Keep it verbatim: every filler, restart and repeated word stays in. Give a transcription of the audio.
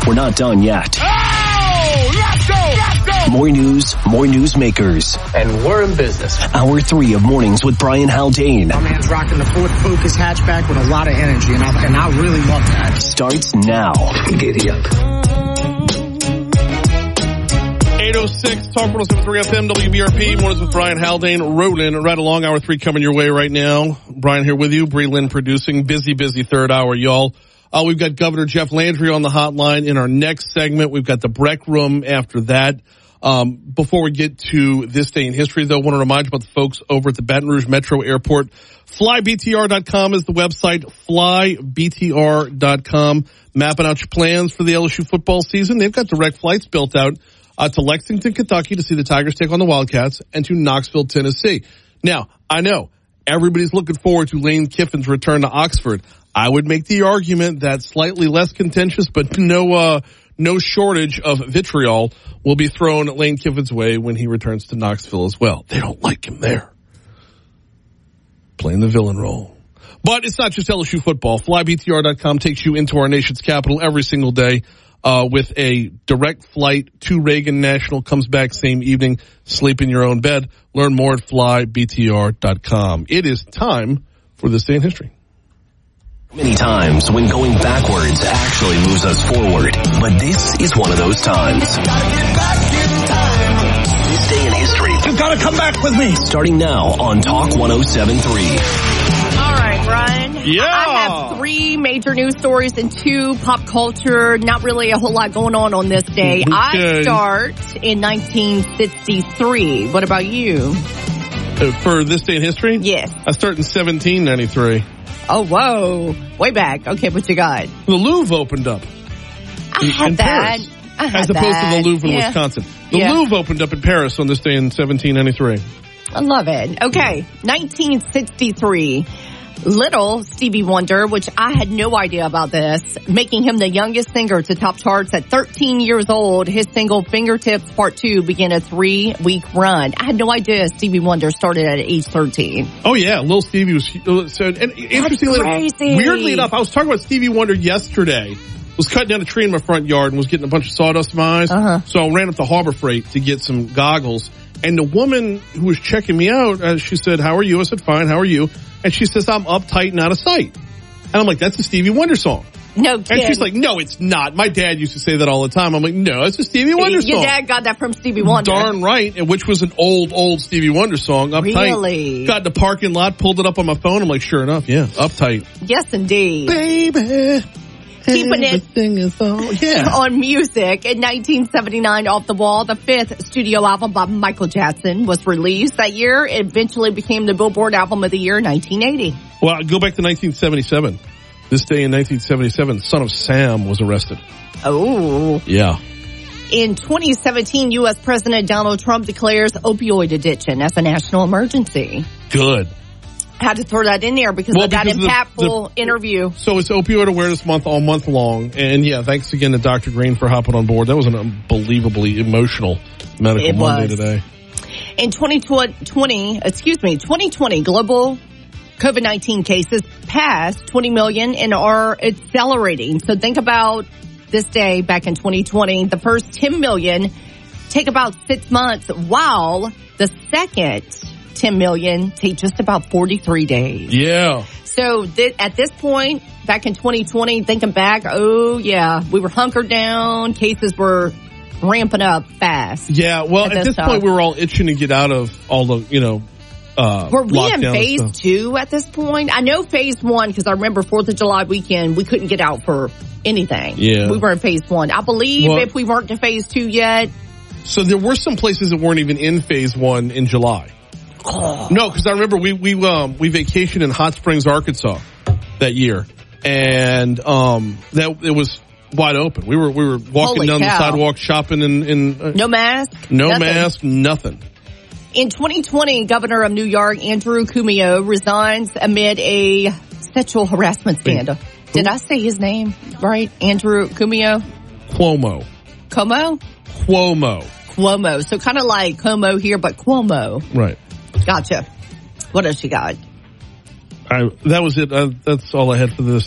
we're not done yet. Oh, let's go, let's go. More news, more newsmakers. And we're in business. Hour three of Mornings with Brian Haldane. My man's rocking the Ford Focus hatchback with a lot of energy, and I, and I really love that. Starts now. Giddy up. eight oh six, Talk one oh seven point three F M, W B R P. Mornings with Brian Haldane. Rolling right along. Hour three coming your way right now. Brian here with you. Bree Lynn producing. Busy, busy third hour, y'all. Uh, we've got Governor Jeff Landry on the hotline in our next segment. We've got the Breck Room after that. Um, before we get to this day in history, though, I want to remind you about the folks over at the Baton Rouge Metro Airport. fly b t r dot com is the website. fly b t r dot com. Mapping out your plans for the L S U football season. They've got direct flights built out uh, to Lexington, Kentucky to see the Tigers take on the Wildcats, and to Knoxville, Tennessee. Now, I know everybody's looking forward to Lane Kiffin's return to Oxford. I would make the argument that slightly less contentious, but no, uh, no shortage of vitriol will be thrown Lane Kiffin's way when he returns to Knoxville as well. They don't like him there. Playing the villain role. But it's not just L S U football. fly b t r dot com takes you into our nation's capital every single day, uh, with a direct flight to Reagan National. Comes back same evening. Sleep in your own bed. Learn more at fly b t r dot com. It is time for This Day in History. Many times when going backwards actually moves us forward. But this is one of those times. This Day in History. You've got to come back with me. Starting now on Talk one oh seven point three. All right, Brian. Yeah. I have three major news stories and two pop culture. Not really a whole lot going on on this day. Okay. I start in nineteen sixty-three. What about you? Uh, for This Day in History? Yes. I start in seventeen ninety-three. Oh, whoa. Way back. Okay, what you got? The Louvre opened up. I in, had in that. Paris, I had as opposed that. to the Louvre in Yeah. Wisconsin. The Yeah. Louvre opened up in Paris on this day in seventeen ninety-three. I love it. Okay, nineteen sixty-three. Little Stevie Wonder, which I had no idea about this, making him the youngest singer to top charts at thirteen years old. His single Fingertips Part two began a three-week run. I had no idea Stevie Wonder started at age thirteen. Oh, yeah. Little Stevie was... So, and interestingly, crazy. weirdly enough, I was talking about Stevie Wonder yesterday. Was cutting down a tree in my front yard and was getting a bunch of sawdust in my eyes. Uh-huh. So I ran up to Harbor Freight to get some goggles. And the woman who was checking me out, uh, she said, "How are you?" I said, "Fine, how are you?" And she says, "I'm uptight and out of sight." And I'm like, "That's a Stevie Wonder song." No And kidding. she's like, "No, it's not. My dad used to say that all the time." I'm like, "No, it's a Stevie Wonder Your song." dad got that from Stevie Wonder. Darn right, and which was an old, old Stevie Wonder song. Uptight. Really? Got in the parking lot, pulled it up on my phone. I'm like, sure enough, yeah, Uptight. Yes, indeed. Baby, Keeping it everything is all, yeah. on music. In nineteen seventy-nine, Off the Wall, the fifth studio album by Michael Jackson, was released that year. It eventually became the Billboard Album of the Year, nineteen eighty. Well, go back to nineteen seventy-seven. This day in nineteen seventy-seven, Son of Sam was arrested. Oh. Yeah. In twenty seventeen, U S President Donald Trump declares opioid addiction as a national emergency. Good. Had to throw that in there because Well, of that because of the- impactful the- interview. So it's Opioid Awareness Month all month long. And yeah, thanks again to Doctor Green for hopping on board. That was an unbelievably emotional medical It Monday was. today. In twenty twenty, excuse me, twenty twenty, global COVID nineteen cases passed twenty million and are accelerating. So think about this day back in twenty twenty. The first ten million take about six months, while the second ten million take just about forty-three days. Yeah. So th- at this point, back in twenty twenty, thinking back, oh yeah, we were hunkered down. Cases were ramping up fast. Yeah, well, At at this this time. point, we were all itching to get out of all the, you know, uh, Were we in lockdown phase stuff. two at this point? I know phase one because I remember fourth of July weekend, we couldn't get out for anything. Yeah. We were in phase one. I believe Well- if we weren't to phase two yet. So there were some places that weren't even in phase one in July. Oh. No, because I remember we we um we vacationed in Hot Springs, Arkansas that year, and um that it was wide open. We were we were walking Holy down cow. the sidewalk, shopping in in uh, No mask? no Nothing. mask, nothing. In twenty twenty, Governor of New York, Andrew Cuomo, resigns amid a sexual harassment scandal. Did I say his name right? Andrew Cuomo? Cuomo, Cuomo? Cuomo, Cuomo. So kind of like Cuomo here, but Cuomo. right? Gotcha. What else you got? I, that was it. Uh, that's all I had for this